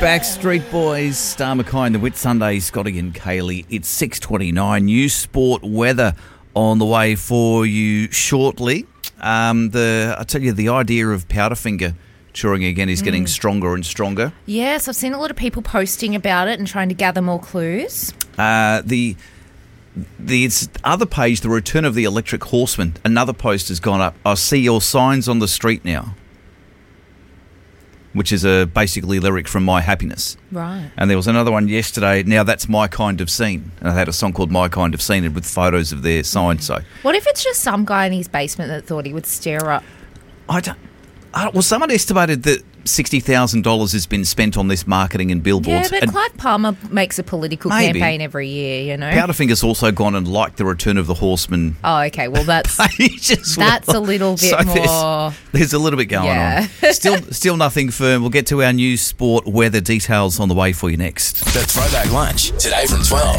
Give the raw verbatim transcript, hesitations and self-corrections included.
Backstreet Boys, Star McKay and the Whit Sunday, Scotty and Kaylee. It's six twenty-nine. New sport weather on the way for you shortly. Um, the I tell you, the idea of Powderfinger touring again is getting mm. stronger and stronger. Yes, I've seen a lot of people posting about it and trying to gather more clues. Uh, the the other page, the return of the Electric Horseman, another post has gone up. I see your signs on the street now, which is a basically lyric from My Happiness. Right. And there was another one yesterday, now that's My Kind of Scene. And I had a song called My Kind of Scene with photos of their signs. So, what if it's just some guy in his basement that thought he would stir up? I don't... Uh, well, someone estimated that sixty thousand dollars has been spent on this marketing and billboards. Yeah, but and Clive Palmer makes a political maybe. campaign every year, you know. Powderfinger's also gone and liked the Return of the Horseman. Oh, okay. Well, that's that's well. a little bit so more... There's, there's a little bit going yeah. on. Still still nothing firm. We'll get to our news, sport, weather details on the way for you next. The Throwback Lunch, today from twelve.